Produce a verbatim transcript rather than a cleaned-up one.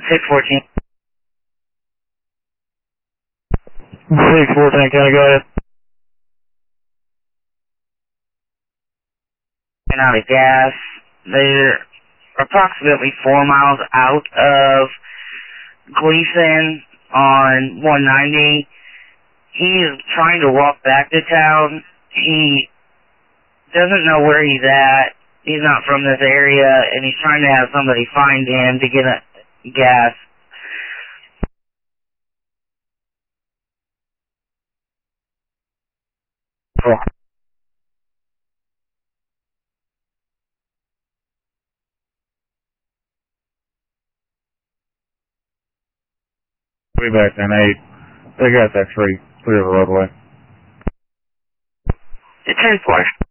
six fourteen. six fourteen, can I go ahead? And out of gas. They're approximately four miles out of Gleason on one ninety. He's trying to walk back to town. He doesn't know where he's at. He's not from this area, and he's trying to have somebody find him to get a gas. Cool. Be back in eight. They got that tree clear of the roadway. It's ten four.